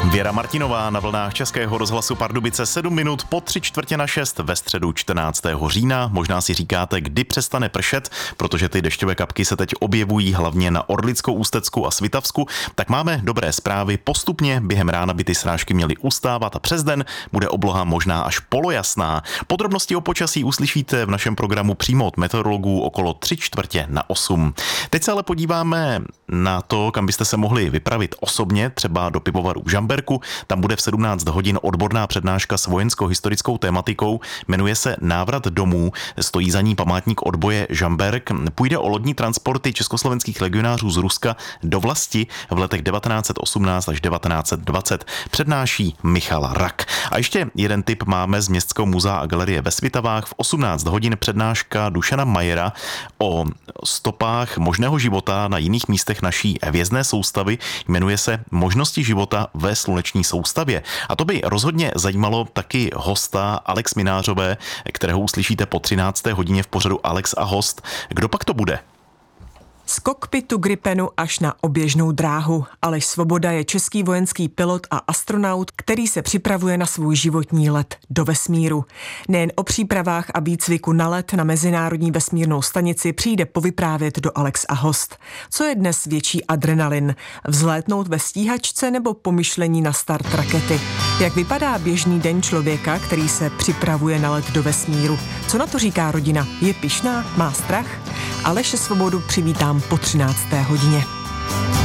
Věra Martinová na vlnách Českého rozhlasu Pardubice 7 minut po 5:45 ve středu 14. října. Možná si říkáte, kdy přestane pršet, protože ty dešťové kapky se teď objevují hlavně na Orlickou, Ústecku a Svitavsku. Tak máme dobré zprávy. Postupně během rána by ty srážky měly ustávat a přes den bude obloha možná až polojasná. Podrobnosti o počasí uslyšíte v našem programu přímo od meteorologů okolo 7:45. Teď se ale podíváme na to, kam byste se mohli vypravit osobně, třeba do pivovaru v Žamberku. Tam bude v 17 hodin odborná přednáška s vojensko-historickou tématikou. Jmenuje se Návrat domů. Stojí za ní památník odboje Žamberk. Půjde o lodní transporty československých legionářů z Ruska do vlasti v letech 1918 až 1920. Přednáší Michal Rak. A ještě jeden tip máme z Městského muzea a galerie ve Svitavách. V 18 hodin přednáška Dušana Majera o stopách možného života na jiných místech naší hvězdné soustavy. Jmenuje se Možnosti života ve sluneční soustavě. A to by rozhodně zajímalo taky hosta Alex Minářové, kterého uslyšíte po 13. hodině v pořadu Alex a host. Kdo pak to bude? Z kokpitu Gripenu až na oběžnou dráhu. Aleš Svoboda je český vojenský pilot a astronaut, který se připravuje na svůj životní let do vesmíru. Nejen o přípravách a výcviku na let na Mezinárodní vesmírnou stanici přijde povyprávět do Alex a host. Co je dnes větší adrenalin? Vzlétnout ve stíhačce nebo pomyšlení na start rakety? Jak vypadá běžný den člověka, který se připravuje na let do vesmíru? Co na to říká rodina? Je pyšná? Má strach? Aleše Svobodu přivítám po 13. hodině.